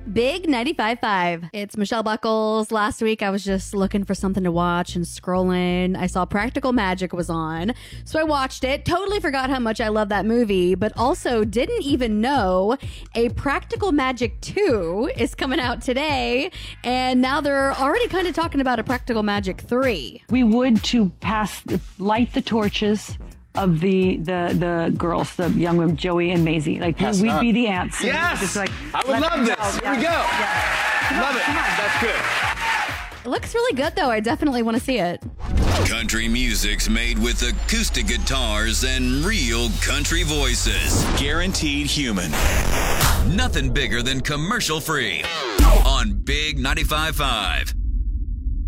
Big 95.5. It's Michelle Buckles. Last week, I was just looking for something to watch and scrolling. I saw Practical Magic was on, so I watched it. Totally forgot how much I love that movie, but also didn't even know a Practical Magic 2 is coming out today, and now they're already kind of talking about a Practical Magic 3. We would to light the torches of the girls, the young women, Joey and Maisie. Like, we'd be the ants. Yes! Just like, I would love this. Here we go. Yeah. Love it. That's good. It looks really good, though. I definitely want to see it. Country music's made with acoustic guitars and real country voices. Guaranteed human. Nothing bigger than commercial free on Big 95.5.